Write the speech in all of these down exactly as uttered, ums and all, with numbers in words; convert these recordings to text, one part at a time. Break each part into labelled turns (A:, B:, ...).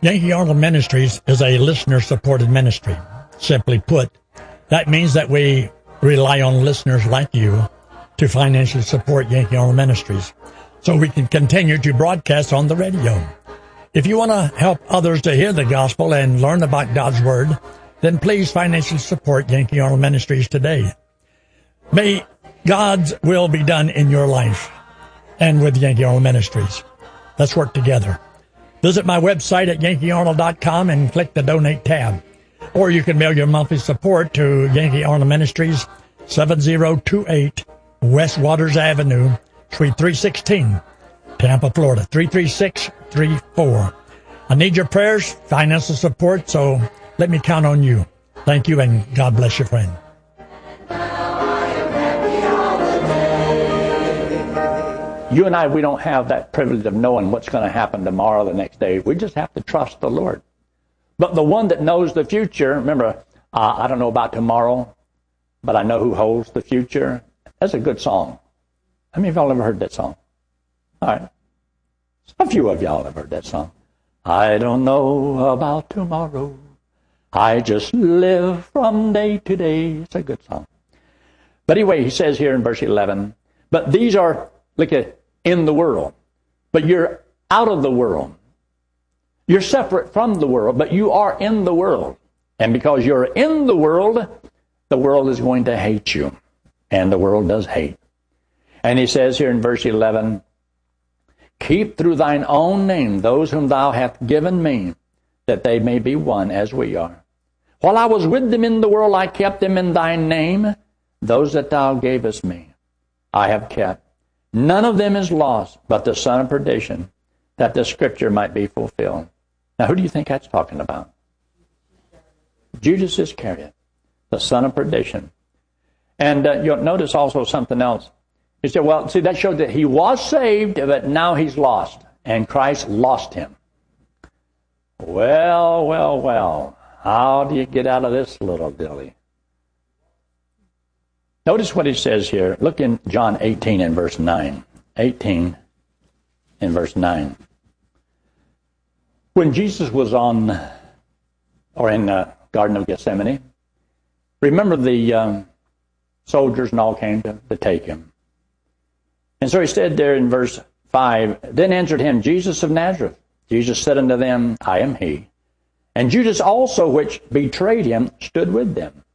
A: Yankee Arnold Ministries is a listener-supported ministry. Simply put, that means that we rely on listeners like you to financially support Yankee Arnold Ministries so we can continue to broadcast on the radio. If you want to help others to hear the gospel and learn about God's Word, then please financially support Yankee Arnold Ministries today. May God's will be done in your life and with Yankee Arnold Ministries. Let's work together. Visit my website at yankee arnold dot com and click the Donate tab. Or you can mail your monthly support to Yankee Arnold Ministries, seven oh two eight West Waters Avenue, Suite three sixteen, Tampa, Florida, three three six three four. I need your prayers, financial support, so let me count on you. Thank you, and God bless you, friend.
B: You and I, we don't have that privilege of knowing what's going to happen tomorrow, the next day. We just have to trust the Lord. But the one that knows the future, remember, uh, I don't know about tomorrow, but I know who holds the future. That's a good song. How many of y'all ever heard that song? All right. A few of y'all have heard that song. I don't know about tomorrow. I just live from day to day. It's a good song. But anyway, he says here in verse eleven, but these are, look at, in the world. But you're out of the world. You're separate from the world, but you are in the world. And because you're in the world, the world is going to hate you. And the world does hate. And he says here in verse eleven, keep through thine own name those whom thou hast given me, that they may be one as we are. While I was with them in the world, I kept them in thy name. Those that thou gavest me, I have kept. None of them is lost, but the son of perdition, that the scripture might be fulfilled. Now, who do you think that's talking about? Judas Iscariot, the son of perdition. And uh, you'll notice also something else. He said, well, see, that showed that he was saved, but now he's lost. And Christ lost him. Well, well, well. How do you get out of this little dilly? Notice what he says here. Look in John eighteen and verse nine. eighteen and verse nine. When Jesus was on, or in the Garden of Gethsemane, remember the um, soldiers and all came to, to take him. And so he said there in verse five, then answered him Jesus of Nazareth. Jesus said unto them, I am he. And Judas also, which betrayed him, stood with them.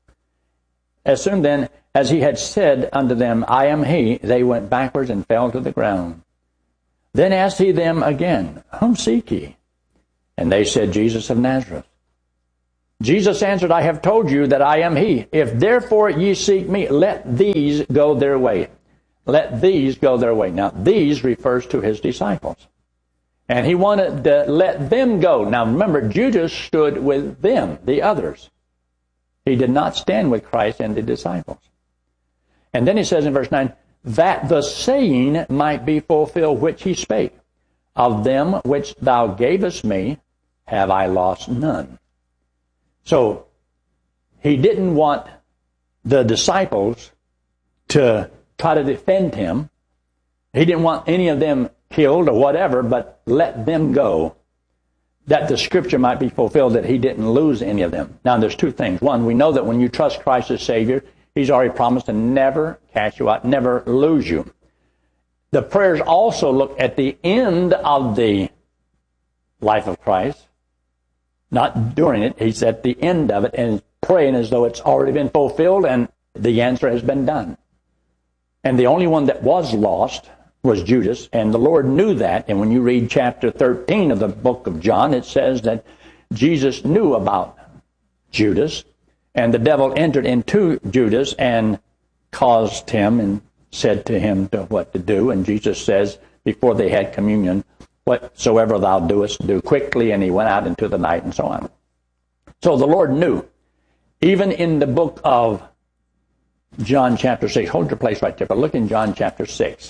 B: As soon then as he had said unto them, I am he, they went backwards and fell to the ground. Then asked he them again, whom seek ye? And they said, Jesus of Nazareth. Jesus answered, I have told you that I am he. If therefore ye seek me, let these go their way. Let these go their way. Now, these refers to his disciples. And he wanted to let them go. Now, remember, Judas stood with them, the others. He did not stand with Christ and the disciples. And then he says in verse nine, that the saying might be fulfilled which he spake, of them which thou gavest me, have I lost none. So, he didn't want the disciples to try to defend him. He didn't want any of them killed or whatever, but let them go, that the scripture might be fulfilled, that he didn't lose any of them. Now, there's two things. One, we know that when you trust Christ as Savior, he's already promised to never cast you out, never lose you. The prayers also look at the end of the life of Christ, not during it. He's at the end of it and praying as though it's already been fulfilled and the answer has been done. And the only one that was lost was Judas, and the Lord knew that. And when you read chapter thirteen of the book of John, it says that Jesus knew about Judas, and the devil entered into Judas and caused him and said to him to what to do. And Jesus says, before they had communion, whatsoever thou doest, do quickly. And he went out into the night and so on. So the Lord knew. Even in the book of John chapter six, hold your place right there, but look in John chapter six.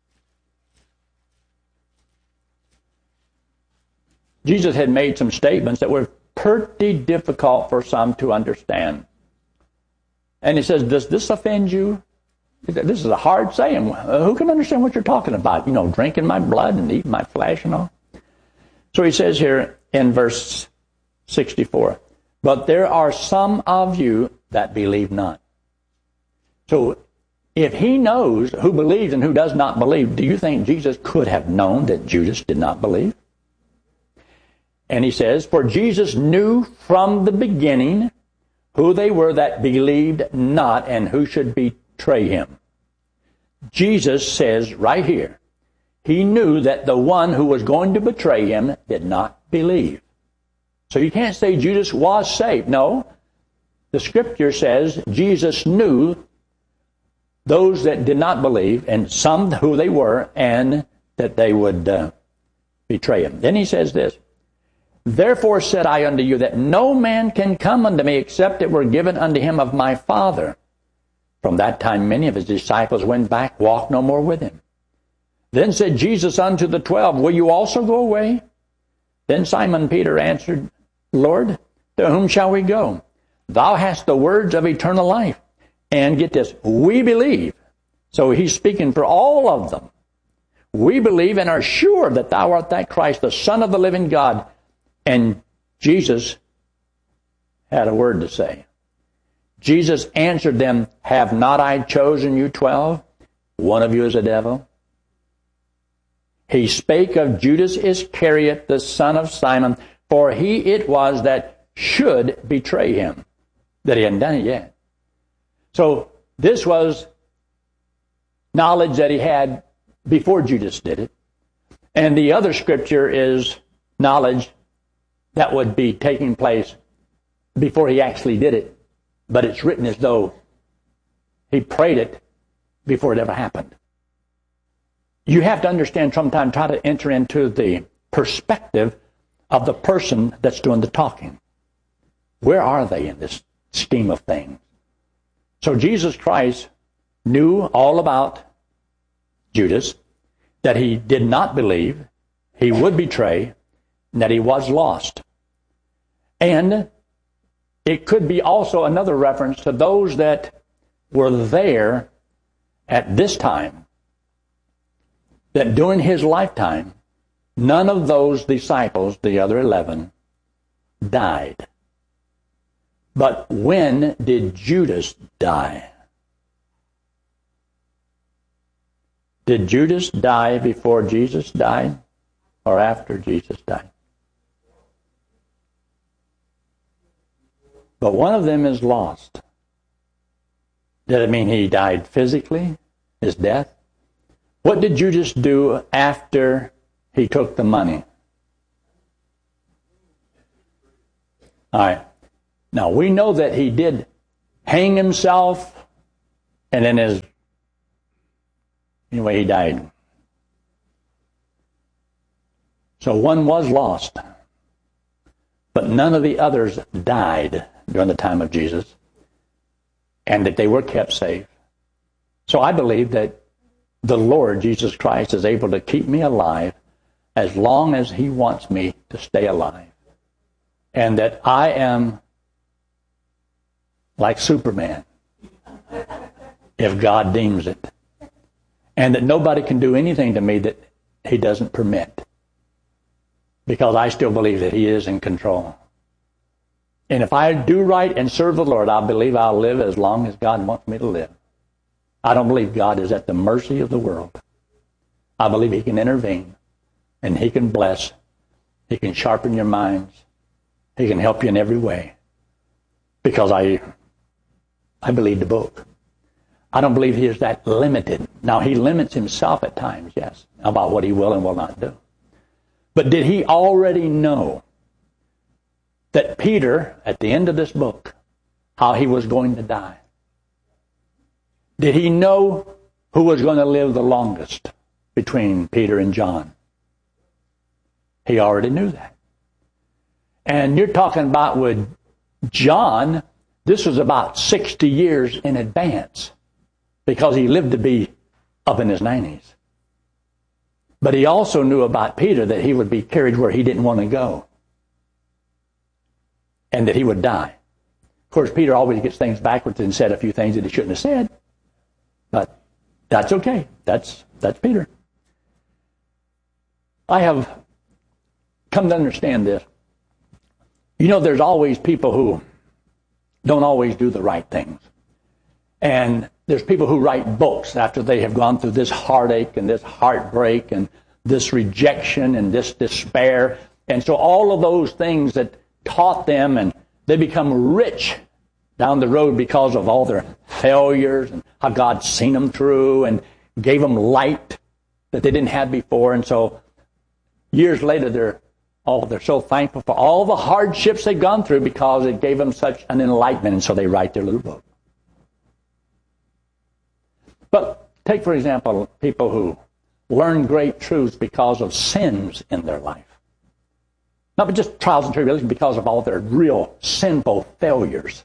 B: Jesus had made some statements that were pretty difficult for some to understand. And he says, does this offend you? This is a hard saying. Who can understand what you're talking about? You know, drinking my blood and eating my flesh and all. So he says here in verse sixty-four. But there are some of you that believe not. So if he knows who believes and who does not believe, do you think Jesus could have known that Judas did not believe? And he says, for Jesus knew from the beginning who they were that believed not and who should betray him. Jesus says right here, he knew that the one who was going to betray him did not believe. So you can't say Judas was saved. No, the scripture says Jesus knew those that did not believe, and some who they were, and that they would uh, betray him. Then he says this, therefore said I unto you that no man can come unto me except it were given unto him of my Father. From that time many of his disciples went back, walked no more with him. Then said Jesus unto the twelve, will you also go away? Then Simon Peter answered, Lord, to whom shall we go? Thou hast the words of eternal life. And get this, we believe. So he's speaking for all of them. We believe and are sure that thou art that Christ, the Son of the living God. And Jesus had a word to say. Jesus answered them, have not I chosen you twelve? One of you is a devil. He spake of Judas Iscariot, the son of Simon, for he it was that should betray him. That he hadn't done it yet. So this was knowledge that he had before Judas did it. And the other scripture is knowledge that would be taking place before he actually did it. But it's written as though he prayed it before it ever happened. You have to understand, sometimes try to enter into the perspective of the person that's doing the talking. Where are they in this scheme of things? So Jesus Christ knew all about Judas, that he did not believe, he would betray, and that he was lost. And it could be also another reference to those that were there at this time, that during his lifetime, none of those disciples, the other eleven, died. But when did Judas die? Did Judas die before Jesus died or after Jesus died? But one of them is lost. Did it mean he died physically, his death? What did Judas do after he took the money? All right. Now, we know that he did hang himself, and then his, anyway, he died. So one was lost, but none of the others died during the time of Jesus, and that they were kept safe. So I believe that the Lord Jesus Christ is able to keep me alive as long as he wants me to stay alive. And that I am like Superman, if God deems it. And that nobody can do anything to me that he doesn't permit. Because I still believe that he is in control. And if I do right and serve the Lord, I believe I'll live as long as God wants me to live. I don't believe God is at the mercy of the world. I believe he can intervene, and he can bless. He can sharpen your minds. He can help you in every way. Because I, I believe the book. I don't believe he is that limited. Now, he limits himself at times, yes, about what he will and will not do. But did he already know that Peter, at the end of this book, how he was going to die? Did he know who was going to live the longest between Peter and John? He already knew that. And you're talking about with John, this was about sixty years in advance, because he lived to be up in his nineties. But he also knew about Peter that he would be carried where he didn't want to go, and that he would die. Of course, Peter always gets things backwards and said a few things that he shouldn't have said. But that's okay. That's that's Peter. I have come to understand this. You know, there's always people who don't always do the right things. And there's people who write books after they have gone through this heartache and this heartbreak and this rejection and this despair. And so all of those things that taught them, and they become rich down the road because of all their failures and how God's seen them through and gave them light that they didn't have before. And so years later, they're oh, they're so thankful for all the hardships they've gone through because it gave them such an enlightenment. And so they write their little book. But take, for example, people who learn great truths because of sins in their life. Not just trials and tribulations, because of all their real sinful failures.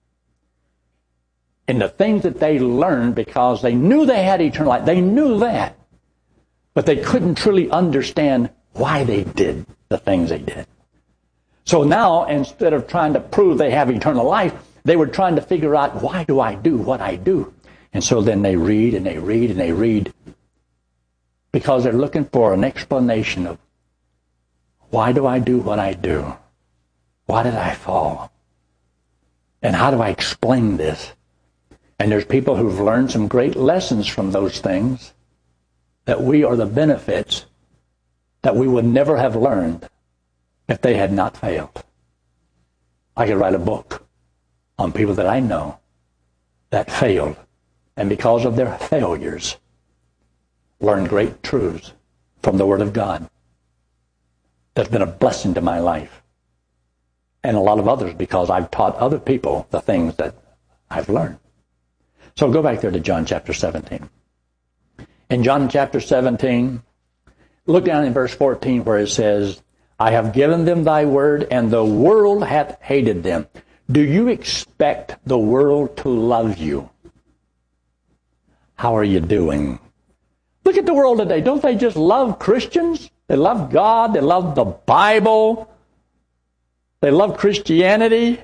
B: And the things that they learned because they knew they had eternal life. They knew that. But they couldn't truly understand why they did the things they did. So now, instead of trying to prove they have eternal life, they were trying to figure out, why do I do what I do? And so then they read and they read and they read because they're looking for an explanation of, why do I do what I do? Why did I fall? And how do I explain this? And there's people who've learned some great lessons from those things that we are the benefits that we would never have learned if they had not failed. I could write a book on people that I know that failed, and because of their failures, learned great truths from the Word of God. That's been a blessing to my life. And a lot of others, because I've taught other people the things that I've learned. So go back there to John chapter seventeen. In John chapter seventeen, look down in verse fourteen where it says, I have given them thy word, and the world hath hated them. Do you expect the world to love you? How are you doing? Look at the world today. Don't they just love Christians? They love God. They love the Bible. They love Christianity.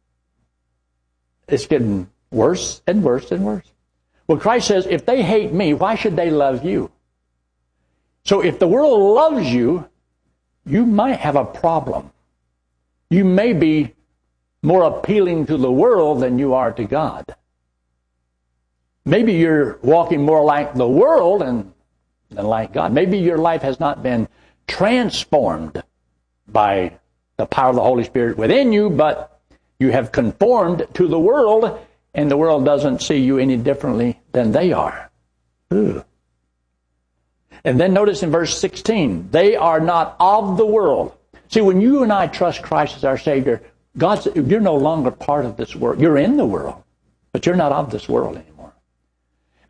B: It's getting worse and worse and worse. Well, Christ says, if they hate me, why should they love you? So if the world loves you, you might have a problem. You may be more appealing to the world than you are to God. Maybe you're walking more like the world and than like God. Maybe your life has not been transformed by the power of the Holy Spirit within you, but you have conformed to the world, and the world doesn't see you any differently than they are. Ooh. And then notice in verse sixteen, they are not of the world. See, when you and I trust Christ as our Savior, God said, you're no longer part of this world. You're in the world, but you're not of this world anymore.